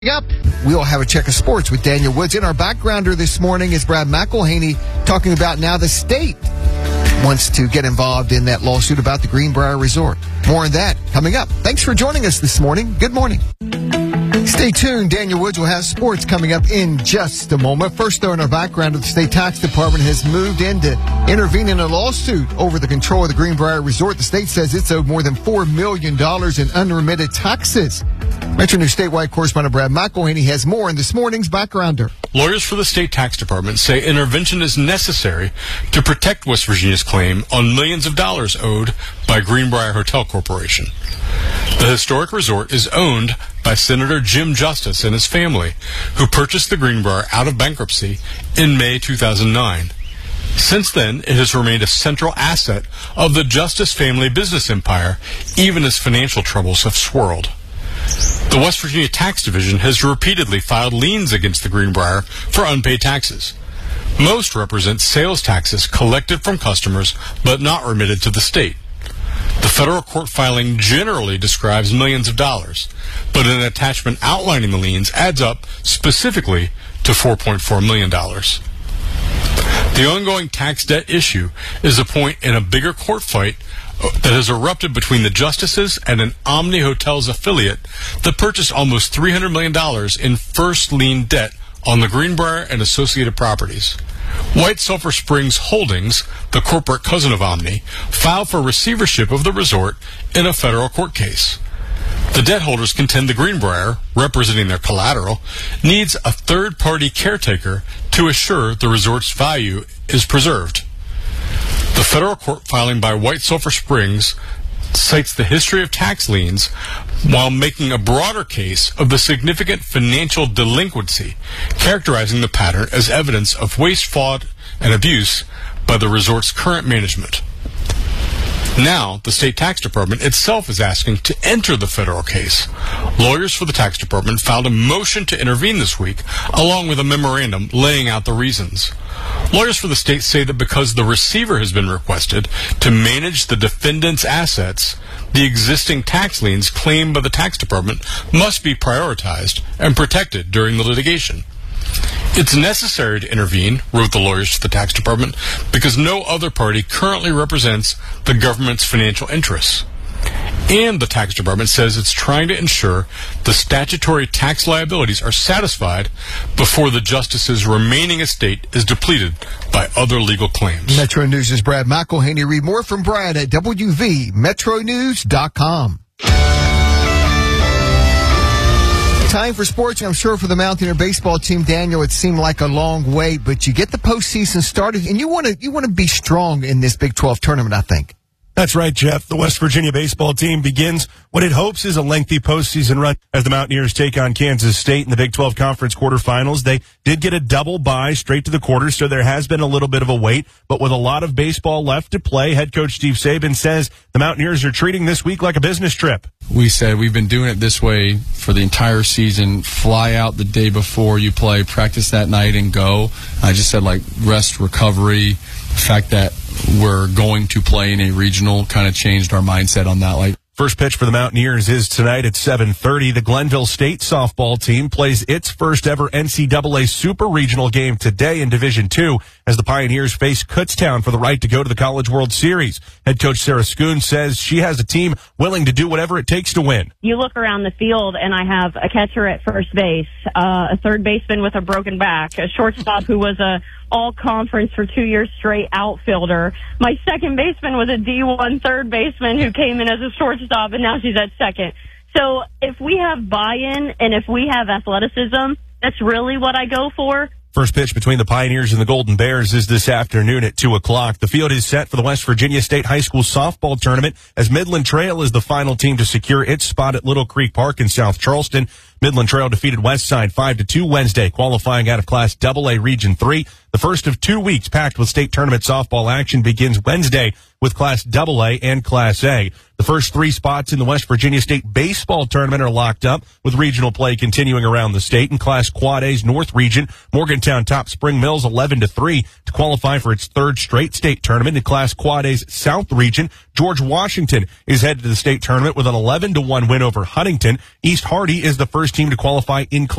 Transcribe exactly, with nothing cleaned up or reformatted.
Up, we'll have a check of sports with Daniel Woods. In our backgrounder this morning is Brad McElhaney talking about now the state wants to get involved in that lawsuit about the Greenbrier Resort. More on that coming up. Thanks for joining us this morning. Good morning. Stay tuned. Daniel Woods will have sports coming up in just a moment. First, though, in our background, the state tax department has moved in to intervene in a lawsuit over the control of the Greenbrier Resort. The state says it's owed more than four million dollars in unremitted taxes. Metro News statewide correspondent Brad McElhaney has more in this morning's backgrounder. Lawyers for the state tax department say intervention is necessary to protect West Virginia's claim on millions of dollars owed by Greenbrier Hotel Corporation. The historic resort is owned by Senator Jim Justice and his family, who purchased the Greenbrier out of bankruptcy in May two thousand nine. Since then, it has remained a central asset of the Justice family business empire, even as financial troubles have swirled. The West Virginia Tax Division has repeatedly filed liens against the Greenbrier for unpaid taxes. Most represent sales taxes collected from customers but not remitted to the state. The federal court filing generally describes millions of dollars, but an attachment outlining the liens adds up specifically to four point four million dollars. The ongoing tax debt issue is a point in a bigger court fight that has erupted between the Justices and an Omni Hotels affiliate that purchased almost three hundred million dollars in first lien debt on the Greenbrier and associated properties. White Sulphur Springs Holdings, the corporate cousin of Omni, filed for receivership of the resort in a federal court case. The debt holders contend the Greenbrier, representing their collateral, needs a third-party caretaker to assure the resort's value is preserved. The federal court filing by White Sulphur Springs cites the history of tax liens while making a broader case of the significant financial delinquency, characterizing the pattern as evidence of waste, fraud, and abuse by the resort's current management. Now, the state tax department itself is asking to enter the federal case. Lawyers for the tax department filed a motion to intervene this week, along with a memorandum laying out the reasons. Lawyers for the state say that because the receiver has been requested to manage the defendant's assets, the existing tax liens claimed by the tax department must be prioritized and protected during the litigation. It's necessary to intervene, wrote the lawyers to the tax department, because no other party currently represents the government's financial interests. And the tax department says it's trying to ensure the statutory tax liabilities are satisfied before the Justice's remaining estate is depleted by other legal claims. Metro News' Brad McElhaney. Read more from Brad at W V metro news dot com. Time for sports. I'm sure for the Mountaineer baseball team, Daniel, it seemed like a long wait, but you get the postseason started, and you want to you want to be strong in this Big twelve tournament, I think. That's right, Jeff. The West Virginia baseball team begins what it hopes is a lengthy postseason run as the Mountaineers take on Kansas State in the Big twelve Conference quarterfinals. They did get a double bye straight to the quarters, so there has been a little bit of a wait. But with a lot of baseball left to play, head coach Steve Saban says the Mountaineers are treating this week like a business trip. We said we've been doing it this way for the entire season. Fly out the day before you play, practice that night, and go. I just said, like, rest, recovery, the fact that we're going to play in a regional kind of changed our mindset on that. Like, first pitch for the Mountaineers is tonight at seven thirty. The Glenville State softball team plays its first ever N C double A Super Regional game today in Division two as the Pioneers face Kutztown for the right to go to the College World Series. Head coach Sarah Schoon says she has a team willing to do whatever it takes to win. You look around the field and I have a catcher at first base, uh, a third baseman with a broken back, a shortstop who was a all-conference for two years straight outfielder. My second baseman was a D one third baseman who came in as a shortstop, and now she's at second. So if we have buy-in and if we have athleticism, that's really what I go for. First pitch between the Pioneers and the Golden Bears is this afternoon at two o'clock. The field is set for the West Virginia State High School softball tournament as Midland Trail is the final team to secure its spot at Little Creek Park in South Charleston. Midland Trail defeated Westside five to two Wednesday, qualifying out of Class double A Region three. The first of two weeks packed with state tournament softball action begins Wednesday with Class double A and Class A. The first three spots in the West Virginia State Baseball Tournament are locked up, with regional play continuing around the state. In Class Quad A's North Region, Morgantown topped Spring Mills eleven to three to qualify for its third straight state tournament. In Class Quad A's South Region, George Washington is headed to the state tournament with an eleven to one win over Huntington. East Hardy is the first team to qualify in